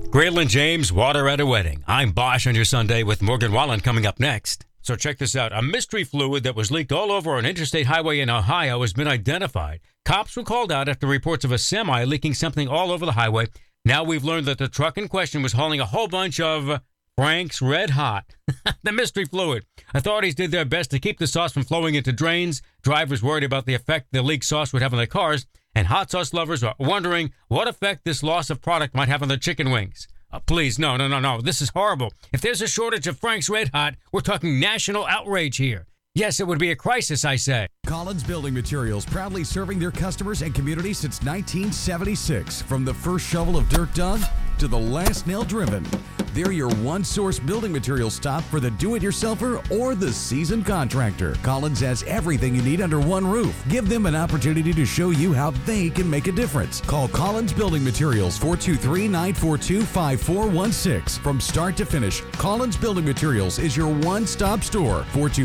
Graylin James, Water at a Wedding. I'm Bosch on your Sunday with Morgan Wallen coming up next. So check this out. A mystery fluid that was leaked all over an interstate highway in Ohio has been identified. Cops were called out after reports of a semi leaking something all over the highway. Now we've learned that the truck in question was hauling a whole bunch of Frank's Red Hot, the mystery fluid. Authorities did their best to keep the sauce from flowing into drains. Drivers worried about the effect the leaked sauce would have on their cars. And hot sauce lovers are wondering what effect this loss of product might have on their chicken wings. Please, no. This is horrible. If there's a shortage of Frank's Red Hot, we're talking national outrage here. Yes, it would be a crisis, I say. Collins Building Materials, proudly serving their customers and community since 1976. From the first shovel of dirt dug to the last nail driven. They're your one-source building materials stop for the do-it-yourselfer or the seasoned contractor. Collins has everything you need under one roof. Give them an opportunity to show you how they can make a difference. Call Collins Building Materials, 423-942-5416. From start to finish, Collins Building Materials is your one-stop store,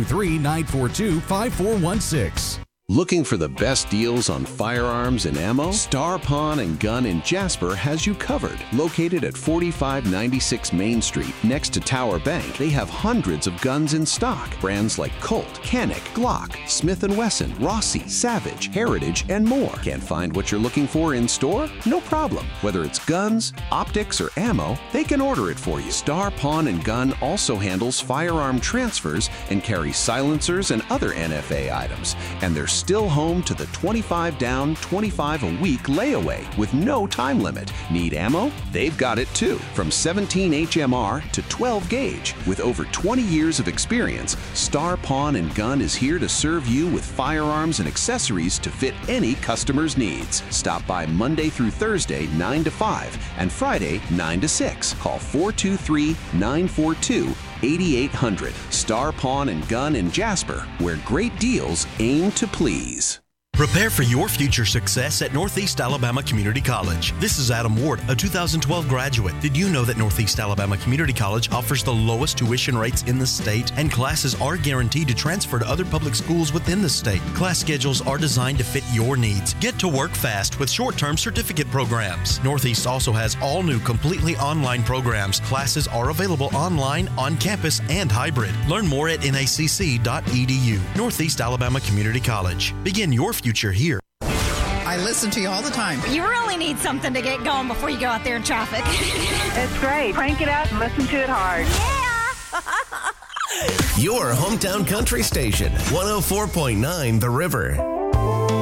423-942-5416. Looking for the best deals on firearms and ammo? Star Pawn and Gun in Jasper has you covered. Located at 4596 Main Street, next to Tower Bank, they have hundreds of guns in stock. Brands like Colt, Canik, Glock, Smith & Wesson, Rossi, Savage, Heritage, and more. Can't find what you're looking for in store? No problem. Whether it's guns, optics, or ammo, they can order it for you. Star Pawn and Gun also handles firearm transfers and carries silencers and other NFA items. And they're still home to the 25 down, 25 a week layaway with no time limit. Need ammo? They've got it too. From 17 HMR to 12 gauge. With over 20 years of experience, Star Pawn and Gun is here to serve you with firearms and accessories to fit any customer's needs. Stop by Monday through Thursday, 9 to 5, and Friday, 9 to 6. Call 423-942-8800. Star Pawn and Gun in Jasper, where great deals aim to please. Prepare for your future success at Northeast Alabama Community College. This is Adam Ward, a 2012 graduate. Did you know that Northeast Alabama Community College offers the lowest tuition rates in the state, and classes are guaranteed to transfer to other public schools within the state? Class schedules are designed to fit your needs. Get to work fast with short-term certificate programs. Northeast also has all new completely online programs. Classes are available online, on campus, and hybrid. Learn more at nacc.edu. Northeast Alabama Community College. Begin your future here. I listen to you all the time. You really need something to get going before you go out there in traffic. It's great. Crank it up and listen to it hard. Yeah! Your hometown country station, 104.9 The River.